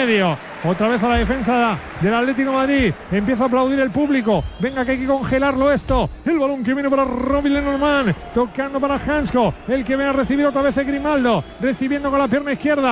medio. Otra vez a la defensa del Atlético de Madrid. Empieza a aplaudir el público. Venga, que hay que congelarlo esto. El balón que viene para Robin Lenormand. Tocando para Hansko. El que viene a recibir otra vez es Grimaldo. Recibiendo con la pierna izquierda.